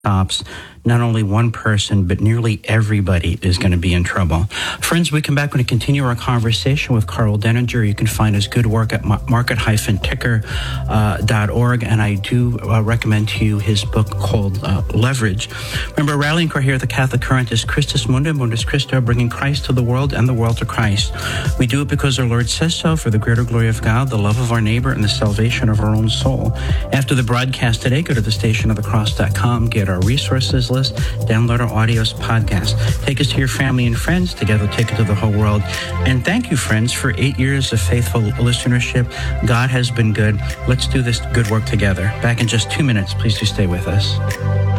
stops, not only one person, but nearly everybody is going to be in trouble. Friends, we come back and continue our conversation with Karl Denninger. You can find his good work at market-ticker.org, and I do recommend to you his book called Leverage. Remember, rallying cry here at the Catholic Current is Christus Mundi, Mundus Christo, bringing Christ to the world and the world to Christ. We do it because our Lord says so, for the greater glory of God, the love of our neighbor, and the salvation of our own soul. After the broadcast today, go to thestationofthecross.com, get our resources list, download our audios podcast. Take us to your family and friends. Together, take it to the whole world. And thank you, friends, for 8 years of faithful listenership. God has been good. Let's do this good work together. Back in just 2 minutes. Please do stay with us.